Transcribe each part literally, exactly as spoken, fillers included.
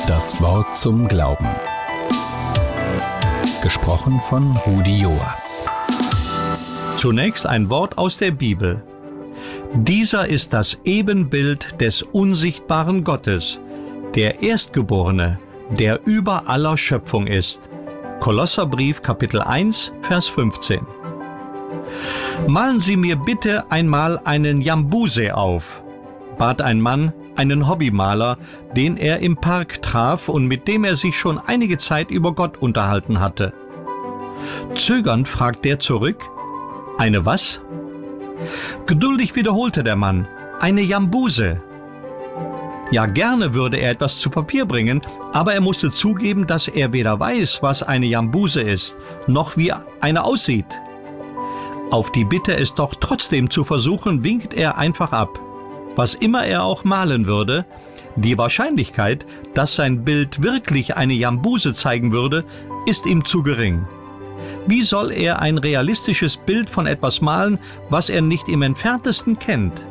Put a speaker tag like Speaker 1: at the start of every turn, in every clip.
Speaker 1: Das Wort zum Glauben. Gesprochen von Rudi Joas.
Speaker 2: Zunächst ein Wort aus der Bibel. Dieser ist das Ebenbild des unsichtbaren Gottes, der Erstgeborene, der über aller Schöpfung ist. Kolosserbrief, Kapitel eins, Vers fünfzehn. Malen Sie mir bitte einmal einen Yambuse auf, bat ein Mann einen Hobbymaler, den er im Park traf und mit dem er sich schon einige Zeit über Gott unterhalten hatte. Zögernd fragte er zurück: Eine was? Geduldig wiederholte der Mann: Eine Yambuse. Ja, gerne würde er etwas zu Papier bringen, aber er musste zugeben, dass er weder weiß, was eine Yambuse ist, noch wie eine aussieht. Auf die Bitte, es doch trotzdem zu versuchen, winkt er einfach ab. Was immer er auch malen würde, die Wahrscheinlichkeit, dass sein Bild wirklich eine Yambuse zeigen würde, ist ihm zu gering. Wie soll er ein realistisches Bild von etwas malen, was er nicht im Entferntesten kennt?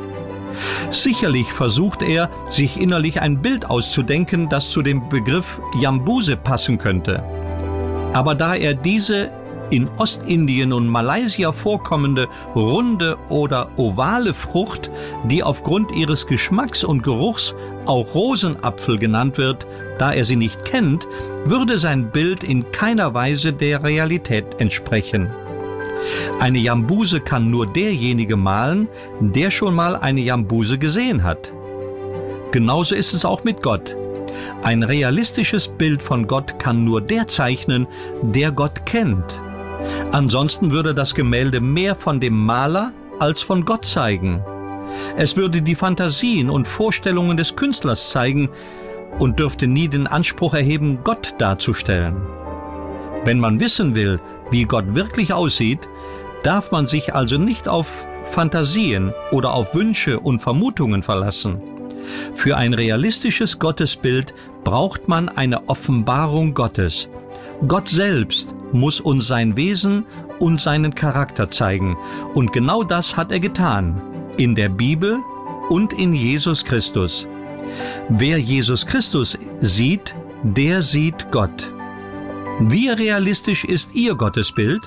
Speaker 2: Sicherlich versucht er, sich innerlich ein Bild auszudenken, das zu dem Begriff Yambuse passen könnte. Aber da er diese in Ostindien und Malaysia vorkommende runde oder ovale Frucht, die aufgrund ihres Geschmacks und Geruchs auch Rosenapfel genannt wird, da er sie nicht kennt, würde sein Bild in keiner Weise der Realität entsprechen. Eine Yambuse kann nur derjenige malen, der schon mal eine Yambuse gesehen hat. Genauso ist es auch mit Gott. Ein realistisches Bild von Gott kann nur der zeichnen, der Gott kennt. Ansonsten würde das Gemälde mehr von dem Maler als von Gott zeigen. Es würde die Fantasien und Vorstellungen des Künstlers zeigen und dürfte nie den Anspruch erheben, Gott darzustellen. Wenn man wissen will, wie Gott wirklich aussieht, darf man sich also nicht auf Fantasien oder auf Wünsche und Vermutungen verlassen. Für ein realistisches Gottesbild braucht man eine Offenbarung Gottes. Gott selbst muss uns sein Wesen und seinen Charakter zeigen. Und genau das hat er getan, in der Bibel und in Jesus Christus. Wer Jesus Christus sieht, der sieht Gott. Wie realistisch ist Ihr Gottesbild?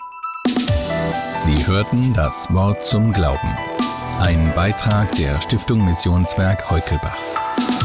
Speaker 1: Sie hörten das Wort zum Glauben. Ein Beitrag der Stiftung Missionswerk Heukelbach.